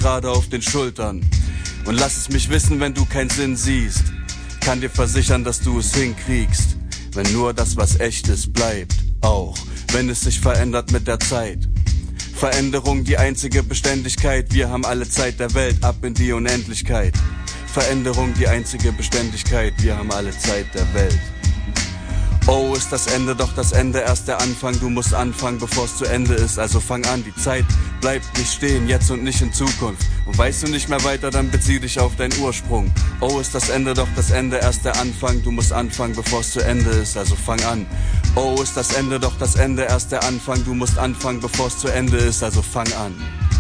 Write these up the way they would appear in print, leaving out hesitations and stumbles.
gerade auf den Schultern. Und lass es mich wissen, wenn du keinen Sinn siehst. Kann dir versichern, dass du es hinkriegst, wenn nur das, was echt ist, bleibt. Auch wenn es sich verändert mit der Zeit. Veränderung die einzige Beständigkeit. Wir haben alle Zeit der Welt, ab in die Unendlichkeit. Veränderung die einzige Beständigkeit. Wir haben alle Zeit der Welt. Oh, ist das Ende doch das Ende erst der Anfang. Du musst anfangen, bevor es zu Ende ist. Also fang an, die Zeit bleibt nicht stehen, jetzt und nicht in Zukunft. Und weißt du nicht mehr weiter, dann bezieh dich auf deinen Ursprung. Oh, ist das Ende doch das Ende erst der Anfang. Du musst anfangen, bevor es zu Ende ist. Also fang an. Oh, ist das Ende doch das Ende erst der Anfang. Du musst anfangen, bevor es zu Ende ist. Also fang an.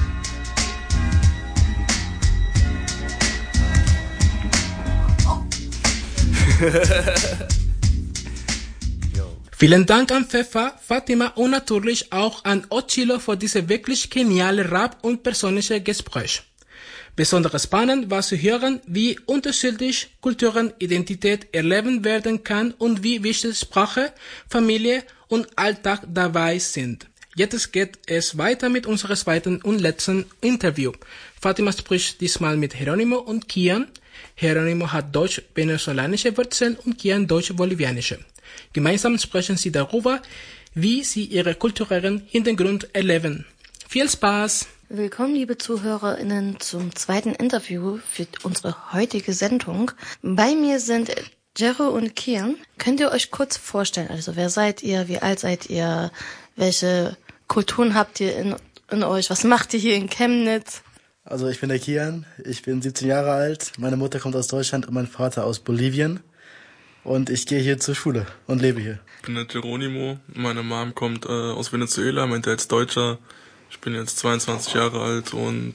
Vielen Dank an Pfeffer, Fatima und natürlich auch an Ochilo für diese wirklich geniale Rap- und persönliche Gespräch. Besonders spannend war zu hören, wie unterschiedlich Kulturen Identität erleben werden kann und wie wichtig Sprache, Familie und Alltag dabei sind. Jetzt geht es weiter mit unserem zweiten und letzten Interview. Fatima spricht diesmal mit Geronimo und Kian. Geronimo hat deutsch-venezolanische Wurzeln und Kian deutsch-bolivianische. Gemeinsam sprechen sie darüber, wie sie ihre kulturellen Hintergrund erleben. Viel Spaß! Willkommen, liebe ZuhörerInnen, zum zweiten Interview für unsere heutige Sendung. Bei mir sind Jero und Kian. Könnt ihr euch kurz vorstellen? Also, wer seid ihr? Wie alt seid ihr? Welche Kulturen habt ihr in euch? Was macht ihr hier in Chemnitz? Also, ich bin der Kian. Ich bin 17 Jahre alt. Meine Mutter kommt aus Deutschland und mein Vater aus Bolivien. Und ich gehe hier zur Schule und lebe hier. Ich bin der Geronimo. Meine Mom kommt aus Venezuela, mein Dad ist Deutscher. Ich bin jetzt 22 Jahre alt und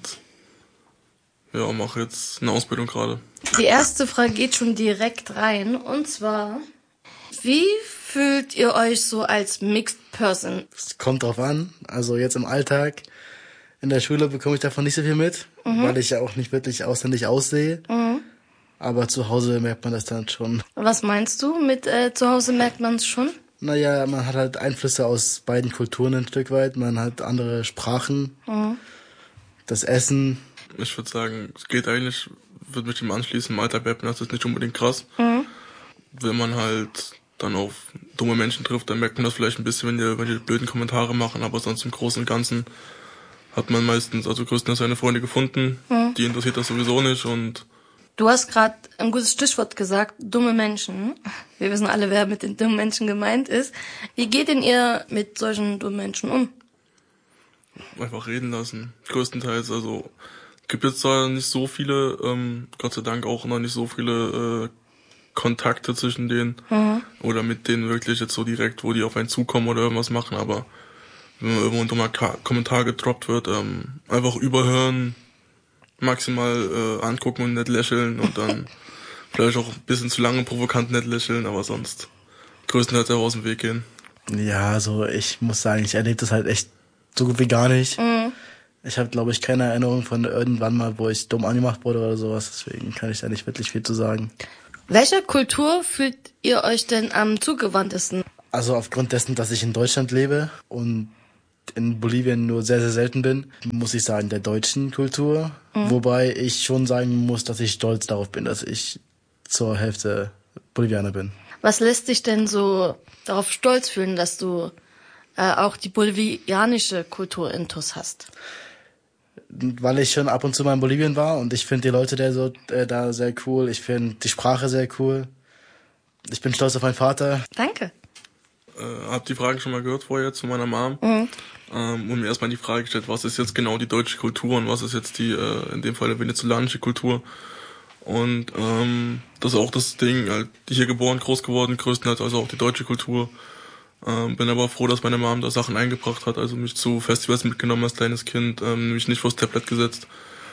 ja, mache jetzt eine Ausbildung gerade. Die erste Frage geht schon direkt rein. Und zwar, wie fühlt ihr euch so als Mixed Person? Es kommt drauf an. Also jetzt im Alltag, in der Schule bekomme ich davon nicht so viel mit, weil ich ja auch nicht wirklich ausländisch aussehe. Aber zu Hause merkt man das dann schon. Was meinst du mit zu Hause merkt man es schon? Naja, man hat halt Einflüsse aus beiden Kulturen ein Stück weit. Man hat andere Sprachen, das Essen. Ich würde sagen, es geht eigentlich, würde mich dem anschließen, im Alltag merkt man das ist nicht unbedingt krass. Wenn man halt dann auf dumme Menschen trifft, dann merkt man das vielleicht ein bisschen, wenn die blöden Kommentare machen, aber sonst im Großen und Ganzen hat man meistens, also größtenteils seine Freunde gefunden. Die interessiert das sowieso nicht und Du hast gerade ein gutes Stichwort gesagt, dumme Menschen. Wir wissen alle, wer mit den dummen Menschen gemeint ist. Wie geht denn ihr mit solchen dummen Menschen um? Einfach reden lassen. Größtenteils, also gibt jetzt zwar nicht so viele, Gott sei Dank auch noch nicht so viele Kontakte zwischen denen oder mit denen wirklich jetzt so direkt, wo die auf einen zukommen oder irgendwas machen, aber wenn irgendwo ein dummer Kommentar gedroppt wird, einfach überhören, maximal angucken und nett lächeln und dann vielleicht auch ein bisschen zu lange provokant nett lächeln, aber sonst größtenteils auch aus dem Weg gehen. Ja, also ich muss sagen, ich erlebe das halt echt so gut wie gar nicht. Ich habe, glaube ich, keine Erinnerung von irgendwann mal, wo ich dumm angemacht wurde oder sowas, deswegen kann ich da nicht wirklich viel zu sagen. Welcher Kultur fühlt ihr euch denn am zugewandtesten? Also aufgrund dessen, dass ich in Deutschland lebe und in Bolivien nur sehr, sehr selten bin, muss ich sagen, der deutschen Kultur. Wobei ich schon sagen muss, dass ich stolz darauf bin, dass ich zur Hälfte Bolivianer bin. Was lässt dich denn so darauf stolz fühlen, dass du auch die bolivianische Kultur intus hast? Weil ich schon ab und zu mal in Bolivien war und ich finde die Leute da sehr cool. Ich finde die Sprache sehr cool. Ich bin stolz auf meinen Vater. Danke. Hab die Fragen schon mal gehört vorher zu meiner Mom und mir erstmal die Frage gestellt, was ist jetzt genau die deutsche Kultur und was ist jetzt die, in dem Fall, venezolanische Kultur. Und das ist auch das Ding, halt hier geboren, groß geworden, größtenteils also auch die deutsche Kultur. Bin aber froh, dass meine Mom da Sachen eingebracht hat, also mich zu Festivals mitgenommen als kleines Kind, mich nicht vors Tablet gesetzt.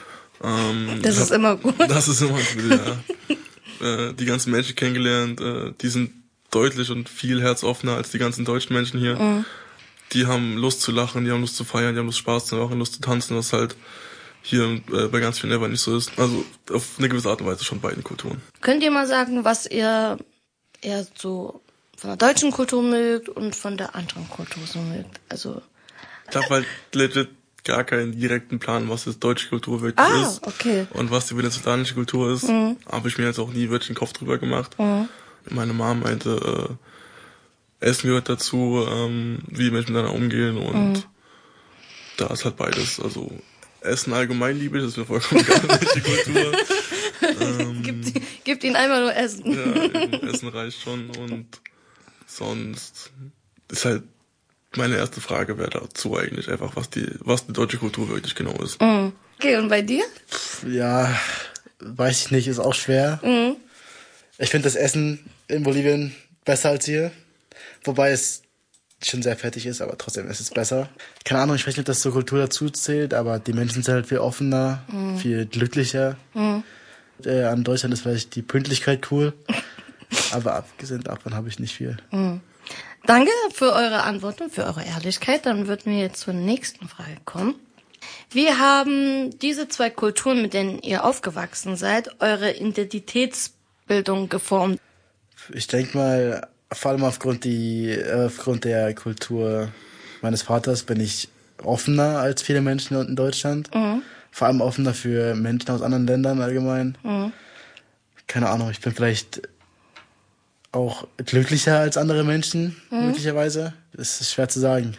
Das ist immer gut. Das ist immer gut, ja. Die ganzen Menschen kennengelernt, die sind deutlich und viel herzoffener als die ganzen deutschen Menschen hier. Die haben Lust zu lachen, die haben Lust zu feiern, die haben Lust Spaß zu machen, Lust zu tanzen, was halt hier bei ganz vielen einfach nicht so ist. Also auf eine gewisse Art und Weise schon beiden Kulturen. Könnt ihr mal sagen, was ihr eher so von der deutschen Kultur mögt und von der anderen Kultur so mögt? Also Ich habe halt legit gar keinen direkten Plan, was jetzt deutsche Kultur wirklich ist. Okay. Und was die venezolanische Kultur ist. Habe ich mir jetzt auch nie wirklich einen Kopf drüber gemacht. Meine Mom meinte, Essen gehört dazu, wie Menschen miteinander umgehen und da ist halt beides. Also Essen allgemein liebe ich, das ist mir vollkommen egal, welche Kultur. Gibt ihnen einmal nur Essen. Ja, Essen reicht schon und sonst ist halt meine erste Frage wäre dazu eigentlich einfach, was die deutsche Kultur wirklich genau ist. Okay, und bei dir? Ja, weiß ich nicht, ist auch schwer. Ich finde das Essen in Bolivien besser als hier. Wobei es schon sehr fettig ist, aber trotzdem ist es besser. Keine Ahnung, ich weiß nicht, ob das zur Kultur dazu zählt, aber die Menschen sind halt viel offener, viel glücklicher. An Deutschland ist vielleicht die Pünktlichkeit cool, aber abgesehen davon habe ich nicht viel. Danke für eure Antworten, für eure Ehrlichkeit. Dann würden wir jetzt zur nächsten Frage kommen. Wie haben diese zwei Kulturen, mit denen ihr aufgewachsen seid, eure Identitätsbildung geformt? Ich denke mal, vor allem aufgrund der Kultur meines Vaters bin ich offener als viele Menschen in Deutschland. Vor allem offener für Menschen aus anderen Ländern allgemein. Keine Ahnung, ich bin vielleicht auch glücklicher als andere Menschen, möglicherweise. Das ist schwer zu sagen.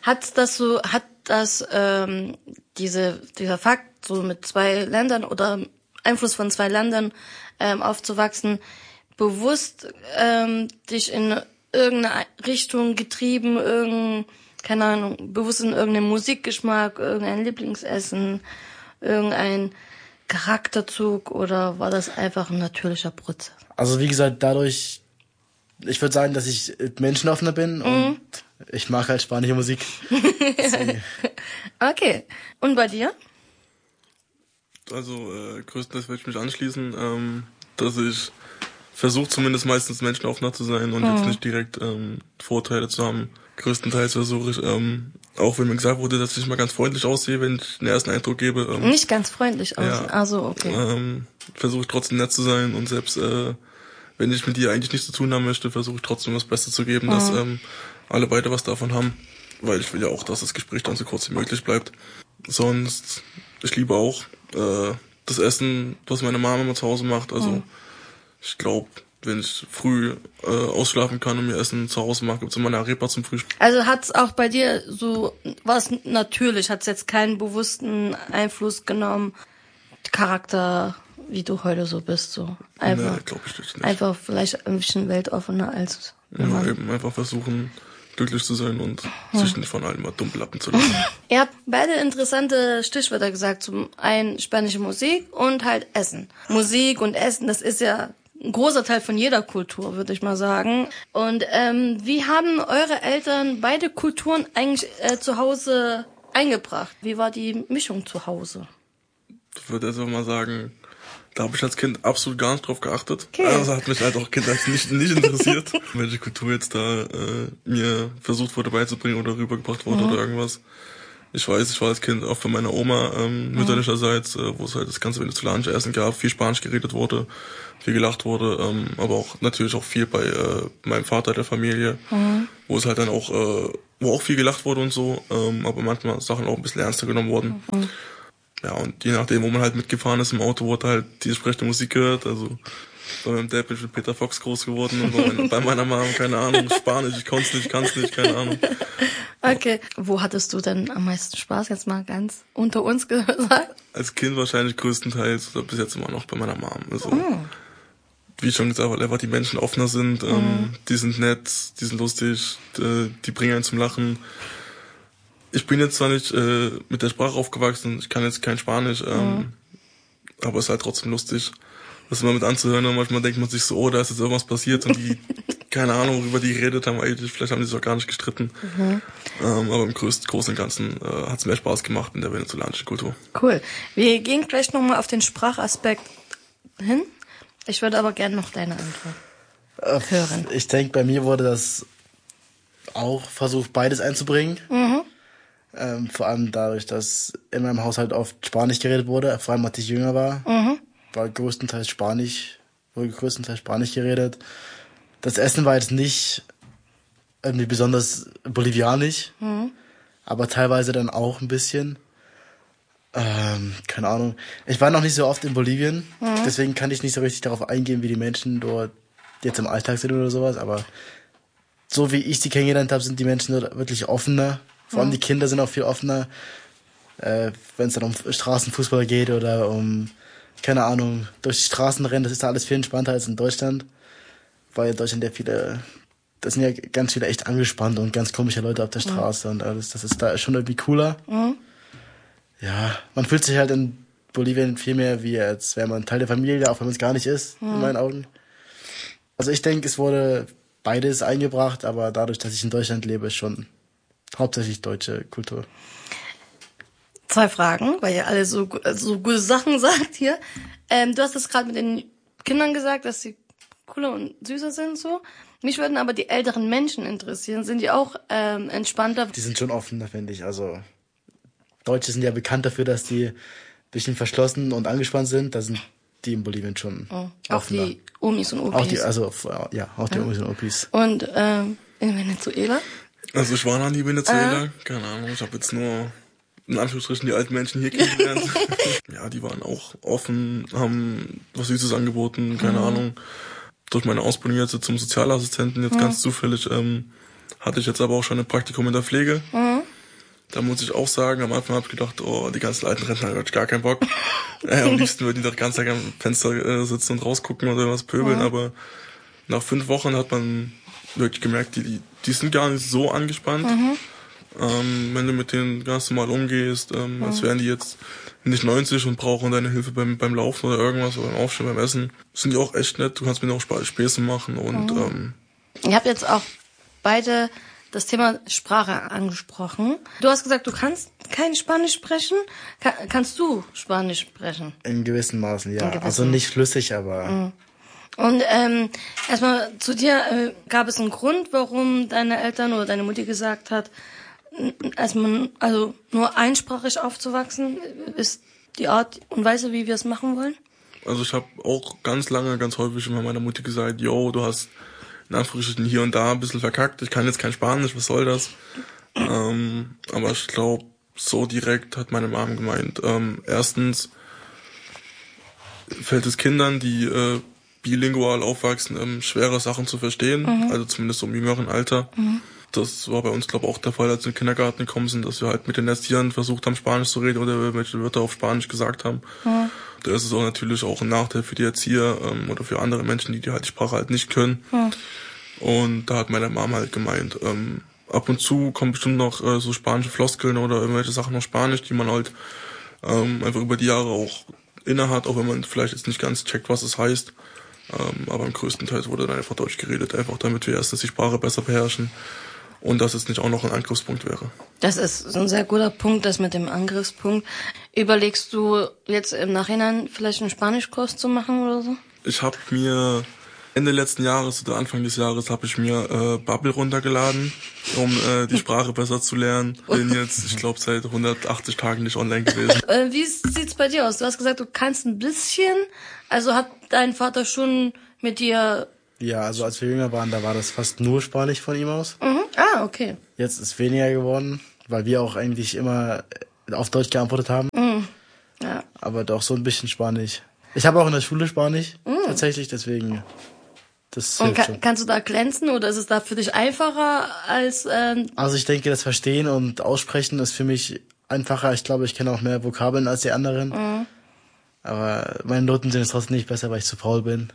Dieser Fakt, so mit zwei Ländern oder Einfluss von zwei Ländern aufzuwachsen, bewusst dich in irgendeine Richtung getrieben, keine Ahnung, bewusst in irgendeinen Musikgeschmack, irgendein Lieblingsessen, irgendein Charakterzug, oder war das einfach ein natürlicher Prozess? Also wie gesagt, dadurch, ich würde sagen, dass ich menschenoffener bin und ich mag halt spanische Musik. Okay. Und bei dir? Also größtenteils würde ich mich anschließen, dass ich versuche zumindest meistens menschenoffener zu sein und jetzt nicht direkt Vorteile zu haben. Größtenteils versuche ich, auch wenn mir gesagt wurde, dass ich mal ganz freundlich aussehe, wenn ich den ersten Eindruck gebe. Nicht ganz freundlich aus. Ja, Also, okay. Versuche ich trotzdem nett zu sein und selbst wenn ich mit dir eigentlich nichts zu tun haben möchte, versuche ich trotzdem das Beste zu geben, dass alle beide was davon haben, weil ich will ja auch, dass das Gespräch dann so kurz wie möglich bleibt. Sonst, ich liebe auch das Essen, was meine Mama immer zu Hause macht. Also ich glaube, wenn ich früh ausschlafen kann und mir Essen zu Hause mache, gibt's immer eine Arepa zum Frühstück. Also hat's auch bei dir so, was natürlich, hat's jetzt keinen bewussten Einfluss genommen, Charakter, wie du heute so bist, so einfach, Nee, glaube ich nicht. einfach vielleicht ein bisschen weltoffener als Ja, eben einfach versuchen, glücklich zu sein und sich nicht von allem mal dumm belappen zu lassen. Ihr habt beide interessante Stichwörter gesagt. Zum einen spanische Musik und halt Essen. Musik und Essen, das ist ja ein großer Teil von jeder Kultur, würde ich mal sagen. Und wie haben eure Eltern beide Kulturen eigentlich zu Hause eingebracht? Wie war die Mischung zu Hause? Ich würde jetzt mal sagen, da habe ich als Kind absolut gar nicht drauf geachtet. Okay. Also hat mich halt auch Kind nicht interessiert, welche Kultur jetzt da mir versucht wurde beizubringen oder rübergebracht wurde oder irgendwas. Ich weiß, ich war als Kind auch von meiner Oma mütterlicherseits, wo es halt das ganze venezolanische Essen gab, viel Spanisch geredet wurde, viel gelacht wurde, aber auch natürlich auch viel bei meinem Vater der Familie, wo es halt dann auch, wo auch viel gelacht wurde und so, aber manchmal Sachen auch ein bisschen ernster genommen wurden. Ja, und je nachdem, wo man halt mitgefahren ist im Auto, wurde halt die entsprechende Musik gehört. Also bei meinem Dad bin ich mit Peter Fox groß geworden und bei meiner Mom, keine Ahnung, Spanisch, ich kann's nicht, keine Ahnung. Okay. Wo hattest du denn am meisten Spaß, jetzt mal ganz unter uns gesagt? Als Kind wahrscheinlich größtenteils, oder bis jetzt immer noch bei meiner Mom. Also, wie schon gesagt, weil einfach die Menschen offener sind, die sind nett, die sind lustig, die bringen einen zum Lachen. Ich bin jetzt zwar nicht mit der Sprache aufgewachsen, ich kann jetzt kein Spanisch, aber es ist halt trotzdem lustig, das immer mit anzuhören und manchmal denkt man sich so, oh, da ist jetzt irgendwas passiert und die, keine Ahnung, worüber die geredet haben, eigentlich, vielleicht haben die sich auch gar nicht gestritten. Aber im Großen und Ganzen hat es mehr Spaß gemacht in der venezolanischen Kultur. Cool. Wir gehen gleich nochmal auf den Sprachaspekt hin. Ich würde aber gerne noch deine Antwort hören. Ich denke, bei mir wurde das auch versucht, beides einzubringen. Vor allem dadurch, dass in meinem Haushalt oft Spanisch geredet wurde, vor allem als ich jünger war, wurde größtenteils Spanisch geredet. Das Essen war jetzt nicht irgendwie besonders bolivianisch, aber teilweise dann auch ein bisschen. Keine Ahnung. Ich war noch nicht so oft in Bolivien, deswegen kann ich nicht so richtig darauf eingehen, wie die Menschen dort jetzt im Alltag sind oder sowas, aber so wie ich sie kennengelernt habe, sind die Menschen dort wirklich offener. Vor allem die Kinder sind auch viel offener, wenn es dann um Straßenfußball geht oder um, keine Ahnung, durch die Straßen rennen, das ist da alles viel entspannter als in Deutschland, weil in Deutschland das sind ja ganz viele echt angespannte und ganz komische Leute auf der Straße und alles, das ist da schon irgendwie cooler. Ja, man fühlt sich halt in Bolivien viel mehr wie, als wäre man Teil der Familie, auch wenn man es gar nicht ist, in meinen Augen. Also ich denke, es wurde beides eingebracht, aber dadurch, dass ich in Deutschland lebe, schon hauptsächlich deutsche Kultur. 2 Fragen, weil ihr alle so gute Sachen sagt hier. Du hast es gerade mit den Kindern gesagt, dass sie cooler und süßer sind, so. Mich würden aber die älteren Menschen interessieren. Sind die auch entspannter? Die sind schon offener, finde ich. Also Deutsche sind ja bekannt dafür, dass die ein bisschen verschlossen und angespannt sind. Da sind die in Bolivien schon Auch die Omis und Opis. Auch die Omis und Opis. Und in Venezuela? Also ich war noch nie in Venezuela, keine Ahnung, ich habe jetzt nur in Anführungsstrichen die alten Menschen hier kennengelernt. Ja, die waren auch offen, haben was Süßes angeboten, keine Ahnung. Durch meine Ausbildung jetzt zum Sozialassistenten, jetzt ganz zufällig, hatte ich jetzt aber auch schon ein Praktikum in der Pflege. Da muss ich auch sagen, am Anfang habe ich gedacht, oh, die ganzen alten Rentner, da hab ich gar keinen Bock. Am liebsten würden die doch ganz Tag am Fenster sitzen und rausgucken oder was pöbeln, aber nach 5 Wochen hat man wirklich gemerkt, die sind gar nicht so angespannt. Wenn du mit denen ganz normal umgehst, als wären die jetzt nicht 90 und brauchen deine Hilfe beim Laufen oder irgendwas oder beim Aufstehen, beim Essen, sind die auch echt nett. Du kannst mit denen auch Späße machen und Ihr habt jetzt auch beide das Thema Sprache angesprochen. Du hast gesagt, du kannst kein Spanisch sprechen. Kannst du Spanisch sprechen? In gewissen Maßen, ja. Also nicht flüssig, aber... Und erstmal zu dir, gab es einen Grund, warum deine Eltern oder deine Mutter gesagt hat, also nur einsprachig aufzuwachsen, ist die Art und Weise, wie wir es machen wollen? Also ich habe auch ganz lange, ganz häufig immer meiner Mutter gesagt, yo, du hast in Anführungsstrichen hier und da ein bisschen verkackt, ich kann jetzt kein Spanisch, was soll das? Aber ich glaube, so direkt hat meine Mom gemeint, erstens fällt es Kindern, die bilingual aufwachsen, schwere Sachen zu verstehen, also zumindest im jüngeren Alter. Das war bei uns, glaube ich, auch der Fall, als wir in den Kindergarten gekommen sind, dass wir halt mit den Erziehern versucht haben, Spanisch zu reden oder irgendwelche Wörter auf Spanisch gesagt haben. Da ist es auch natürlich auch ein Nachteil für die Erzieher oder für andere Menschen, die halt die Sprache halt nicht können. Und da hat meine Mama halt gemeint, ab und zu kommen bestimmt noch so spanische Floskeln oder irgendwelche Sachen auf Spanisch, die man halt einfach über die Jahre auch innehat, auch wenn man vielleicht jetzt nicht ganz checkt, was es heißt. Aber im größten Teil wurde dann einfach Deutsch geredet, einfach damit wir erstens die Sprache besser beherrschen und dass es nicht auch noch ein Angriffspunkt wäre. Das ist ein sehr guter Punkt, das mit dem Angriffspunkt. Überlegst du jetzt im Nachhinein vielleicht einen Spanischkurs zu machen oder so? Ich habe mir Ende letzten Jahres oder Anfang des Jahres habe ich mir Babbel runtergeladen, um die Sprache besser zu lernen. Bin jetzt, ich glaube, seit 180 Tagen nicht online gewesen. Wie sieht's bei dir aus? Du hast gesagt, du kannst ein bisschen. Also hat dein Vater schon mit dir... Ja, also als wir jünger waren, da war das fast nur Spanisch von ihm aus. Ah, okay. Jetzt ist weniger geworden, weil wir auch eigentlich immer auf Deutsch geantwortet haben. Ja. Aber doch so ein bisschen Spanisch. Ich habe auch in der Schule Spanisch, tatsächlich, deswegen... Das Und hilft schon. kannst du da glänzen oder ist es da für dich einfacher als... Also ich denke, das Verstehen und Aussprechen ist für mich einfacher. Ich glaube, ich kenne auch mehr Vokabeln als die anderen. Aber meine Noten sind jetzt trotzdem nicht besser, weil ich zu faul bin.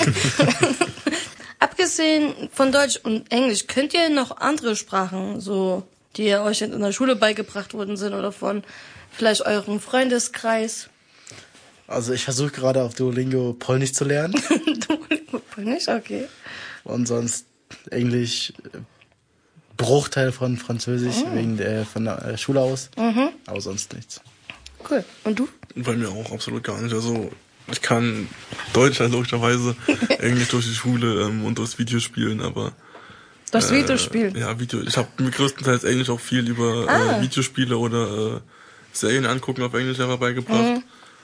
Abgesehen von Deutsch und Englisch, könnt ihr noch andere Sprachen, so die euch in der Schule beigebracht worden sind oder von vielleicht eurem Freundeskreis? Also ich versuche gerade auf Duolingo Polnisch zu lernen. Duolingo Polnisch, okay. Und sonst Englisch, Bruchteil von Französisch von der Schule aus. Aber sonst nichts. Cool. Und du? Bei mir auch absolut gar nicht. Also ich kann Deutsch halt logischerweise, Englisch durch die Schule und durchs Videospielen, aber... Das Videospiel? Ja, Ich habe mir größtenteils Englisch auch viel über Videospiele oder Serien angucken auf Englisch einfach beigebracht.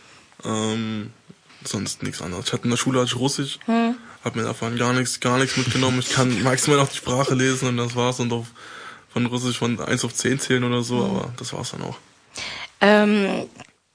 Sonst nichts anderes. Ich hatte in der Schule Russisch, hab mir davon gar nichts mitgenommen. Ich kann maximal noch die Sprache lesen und das war's und von Russisch von 1 auf 10 zählen oder so, aber das war's dann auch.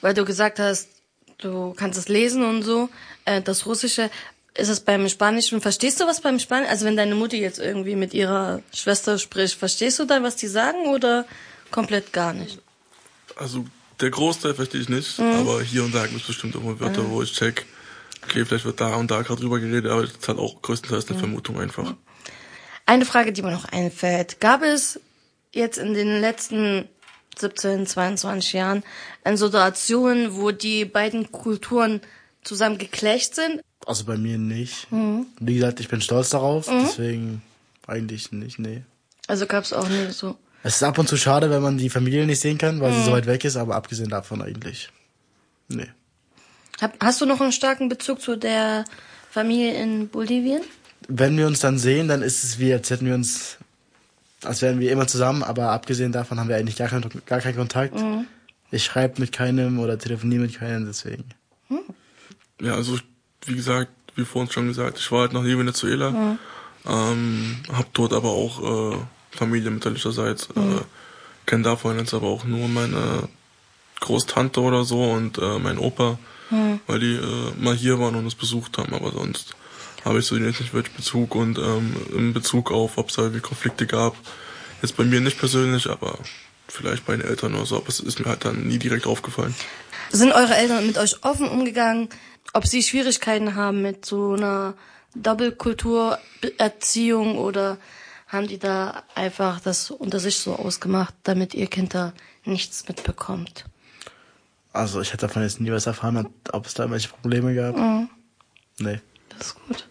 weil du gesagt hast, du kannst es lesen und so, das Russische, ist es beim Spanischen, verstehst du was beim Spanischen? Also wenn deine Mutti jetzt irgendwie mit ihrer Schwester spricht, verstehst du dann, was die sagen oder komplett gar nicht? Also der Großteil verstehe ich nicht, aber hier und da gibt es bestimmt auch mal Wörter, wo ich check, okay, vielleicht wird da und da gerade drüber geredet, aber das ist halt auch größtenteils eine Vermutung einfach. Eine Frage, die mir noch einfällt. Gab es jetzt in den letzten 17, 22 Jahren eine Situation, wo die beiden Kulturen zusammen geclasht sind? Also bei mir nicht. Wie gesagt, ich bin stolz darauf, deswegen eigentlich nicht, nee. Also gab es auch nicht so. Es ist ab und zu schade, wenn man die Familie nicht sehen kann, weil sie so weit weg ist, aber abgesehen davon eigentlich, nee. Hast du noch einen starken Bezug zu der Familie in Bolivien? Wenn wir uns dann sehen, dann ist es wie, als wären wir immer zusammen, aber abgesehen davon haben wir eigentlich gar keinen Kontakt. Ich schreibe mit keinem oder telefoniere mit keinem, deswegen. Ja, also wie gesagt, wie vorhin schon gesagt, ich war halt noch nie in Venezuela, hab dort aber auch Familie mütterlicherseits, kenne davon jetzt aber auch nur meine Großtante oder so und mein Opa, weil die mal hier waren und uns besucht haben, aber sonst habe ich so jetzt nicht wirklich Bezug und in Bezug auf, ob es halt Konflikte gab, jetzt bei mir nicht persönlich, aber vielleicht bei den Eltern oder so, aber es ist mir halt dann nie direkt aufgefallen. Sind eure Eltern mit euch offen umgegangen, ob sie Schwierigkeiten haben mit so einer Doppelkulturerziehung oder haben die da einfach das unter sich so ausgemacht, damit ihr Kind da nichts mitbekommt? Also ich hätte davon jetzt nie was erfahren, ob es da irgendwelche Probleme gab. Nee. Das ist gut.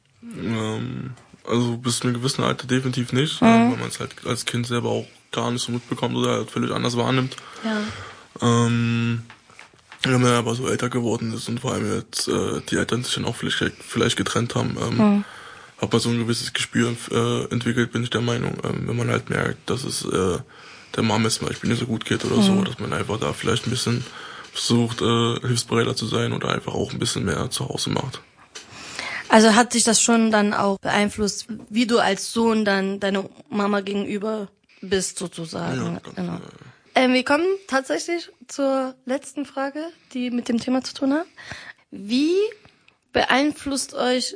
Also bis zu einem gewissen Alter definitiv nicht, weil man es halt als Kind selber auch gar nicht so mitbekommt oder halt völlig anders wahrnimmt. Ja. Wenn man aber so älter geworden ist und vor allem jetzt die Eltern sich dann auch vielleicht getrennt haben, hat man so ein gewisses Gespür entwickelt, bin ich der Meinung, wenn man halt merkt, dass es der Mama zum Beispiel nicht so gut geht oder so, dass man einfach da vielleicht ein bisschen versucht, hilfsbereiter zu sein oder einfach auch ein bisschen mehr zu Hause macht. Also hat sich das schon dann auch beeinflusst, wie du als Sohn dann deiner Mama gegenüber bist, sozusagen. Ja, ganz Genau. Wir kommen tatsächlich zur letzten Frage, die mit dem Thema zu tun hat. Wie beeinflusst euch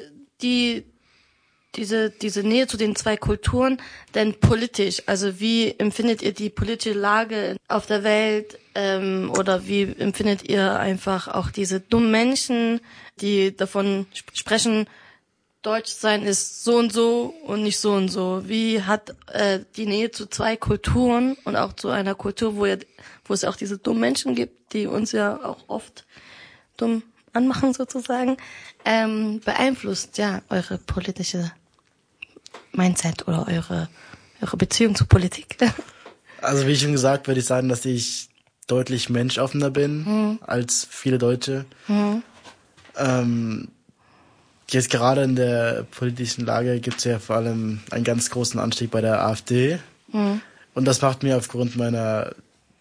diese Nähe zu den zwei Kulturen denn politisch? Also wie empfindet ihr die politische Lage auf der Welt oder wie empfindet ihr einfach auch diese dummen Menschen, die davon sprechen, Deutsch sein ist so und nicht so und so? Wie hat die Nähe zu zwei Kulturen und auch zu einer Kultur, wo es auch diese dummen Menschen gibt, die uns ja auch oft dumm anmachen sozusagen, beeinflusst ja eure politische Mindset oder eure Beziehung zur Politik? Also wie schon gesagt, würde ich sagen, dass ich deutlich menschoffener bin als viele Deutsche. Jetzt gerade in der politischen Lage gibt es ja vor allem einen ganz großen Anstieg bei der AfD. Und das macht mir aufgrund meiner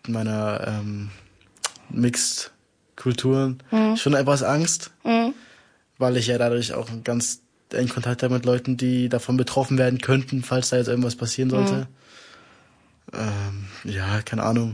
Mixed-Kulturen schon etwas Angst, weil ich ja dadurch auch ganz engen Kontakt habe mit Leuten, die davon betroffen werden könnten, falls da jetzt irgendwas passieren sollte. Ja, keine Ahnung.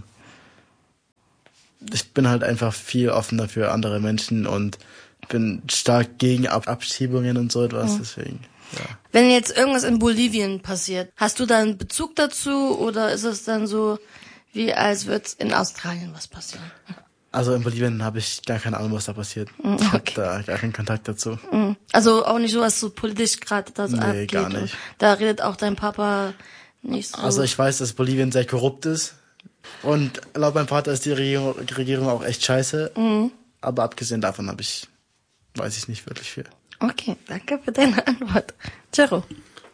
Ich bin halt einfach viel offener für andere Menschen und bin stark gegen Abschiebungen und so etwas, deswegen, ja. Wenn jetzt irgendwas in Bolivien passiert, hast du da einen Bezug dazu oder ist es dann so, wie als würde es in Australien was passieren? Also in Bolivien habe ich gar keine Ahnung, was da passiert. Ich habe da gar keinen Kontakt dazu. Also auch nicht so, was so politisch gerade da so abgeht? Nee, gar nicht. Da redet auch dein Papa nicht so? Also ich weiß, dass Bolivien sehr korrupt ist. Und laut meinem Vater ist die Regierung auch echt scheiße. Aber abgesehen davon weiß ich nicht wirklich viel. Okay, danke für deine Antwort. Jero?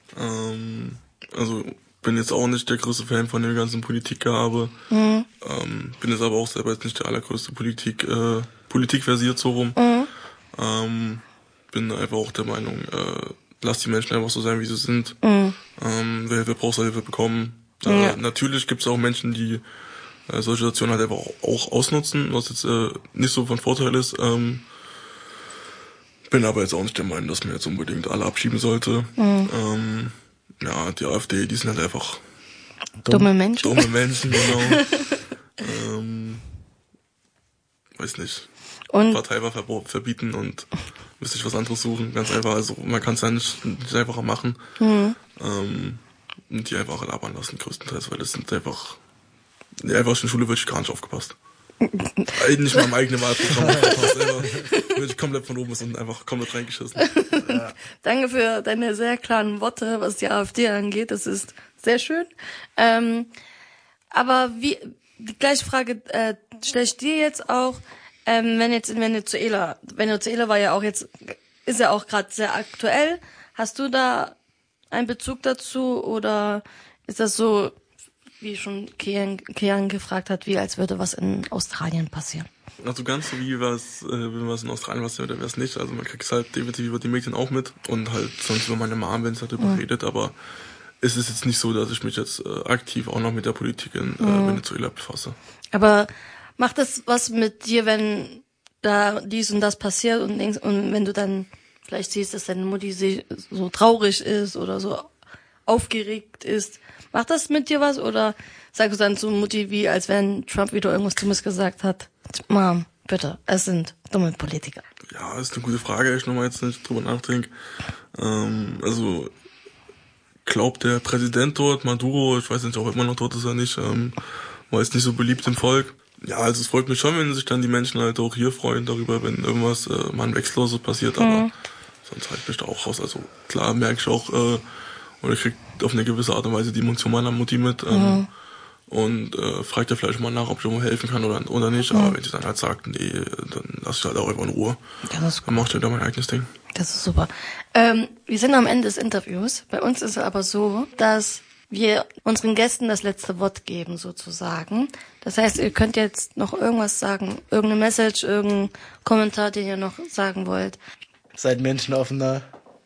Also bin jetzt auch nicht der größte Fan von dem ganzen Politikgehabe. Bin jetzt aber auch selber jetzt nicht der allergrößte Politikversiert so rum. Bin einfach auch der Meinung, lass die Menschen einfach so sein, wie sie sind. Wer Hilfe braucht, soll Hilfe bekommen. Natürlich gibt es auch Menschen, die solche Situationen halt einfach auch ausnutzen, was jetzt nicht so von Vorteil ist. Bin aber jetzt auch nicht der Meinung, dass man jetzt unbedingt alle abschieben sollte. Ja, die AfD, die sind halt einfach dumme Menschen. Dumme Menschen, genau. weiß nicht, Und Parteiwahl verbieten und müsste ich was anderes suchen. Ganz einfach, also man kann es ja nicht einfacher machen. Und die einfach labern lassen, größtenteils, weil das sind einfach in der Schule wird ich gar nicht aufgepasst. Nicht mal im eigenen Wahlprogramm aufgepasst, wird ich komplett von oben bis unten einfach komplett reingeschissen. ja. Danke für deine sehr klaren Worte, was die AfD angeht. Das ist sehr schön. Aber die gleiche Frage stelle ich dir jetzt auch, wenn jetzt in Venezuela war ja auch jetzt, ist ja auch gerade sehr aktuell. Hast du da einen Bezug dazu oder ist das so, wie schon Kian gefragt hat, wie als würde was in Australien passieren? Also ganz so wie wenn was in Australien passiert, wäre es nicht. Also man kriegt es halt definitiv über die Medien auch mit und halt sonst über meine Mom, wenn es halt darüber redet, aber es ist jetzt nicht so, dass ich mich jetzt aktiv auch noch mit der Politik in Venezuela befasse. Aber macht das was mit dir, wenn da dies und das passiert und wenn du dann vielleicht siehst, dass deine Mutti so traurig ist oder so aufgeregt ist? Macht das mit dir was oder sagst du dann zu Mutti, wie als wenn Trump wieder irgendwas Dummes gesagt hat? Mom, bitte, es sind dumme Politiker. Ja, ist eine gute Frage, ich nochmal jetzt nicht drüber nachdenke. Also glaubt der Präsident dort, Maduro, ich weiß nicht, ob er immer noch dort ist oder nicht, war jetzt nicht so beliebt im Volk. Ja, also es freut mich schon, wenn sich dann die Menschen halt auch hier freuen darüber, wenn irgendwas mal ein Wechselloses passiert, aber sonst halt bin ich da auch raus. Also klar merke ich auch, oder ich krieg auf eine gewisse Art und Weise die Emotion meiner Mutti mit und fragt ja vielleicht mal nach, ob ich irgendwo helfen kann oder nicht, aber wenn sie dann halt sagt, nee, dann lass ich halt auch einfach in Ruhe. Ja, das ist dann macht halt da mein eigenes Ding. Das ist super. Wir sind am Ende des Interviews. Bei uns ist es aber so, dass wir unseren Gästen das letzte Wort geben, sozusagen. Das heißt, ihr könnt jetzt noch irgendwas sagen, irgendeine Message, irgendeinen Kommentar, den ihr noch sagen wollt. Seid menschenoffener.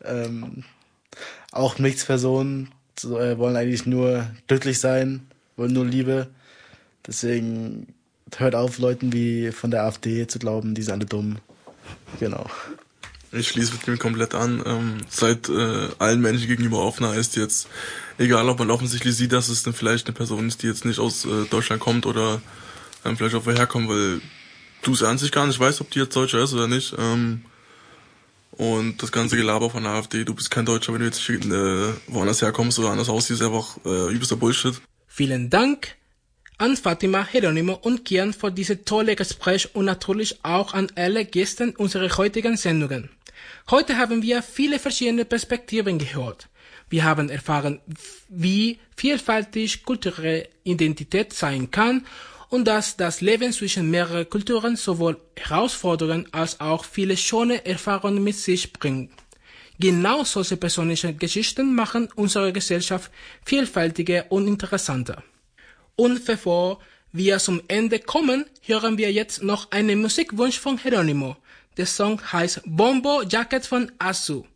Auch Mixpersonen wollen eigentlich nur glücklich sein, wollen nur Liebe. Deswegen hört auf, Leuten wie von der AfD zu glauben, die sind alle dumm. Genau. Ich schließe mit dem komplett an. Seid allen Menschen gegenüber offener, heißt jetzt, egal ob man offensichtlich sieht, dass es dann vielleicht eine Person ist, die jetzt nicht aus Deutschland kommt oder vielleicht auch woher kommt, weil du es an sich gar nicht weißt, ob die jetzt Deutscher ist oder nicht. Und das ganze Gelaber von der AfD, du bist kein Deutscher, wenn du jetzt woanders herkommst oder anders aussiehst, ist einfach übelster Bullshit. Vielen Dank an Fatima, Geronimo und Kian für diese tolle Gespräch und natürlich auch an alle Gäste unserer heutigen Sendungen. Heute haben wir viele verschiedene Perspektiven gehört. Wir haben erfahren, wie vielfältig kulturelle Identität sein kann und dass das Leben zwischen mehreren Kulturen sowohl Herausforderungen als auch viele schöne Erfahrungen mit sich bringt. Genau solche persönliche Geschichten machen unsere Gesellschaft vielfältiger und interessanter. Und bevor wir zum Ende kommen, hören wir jetzt noch einen Musikwunsch von Geronimo. Der Song heißt Bombo Jacket von Asu.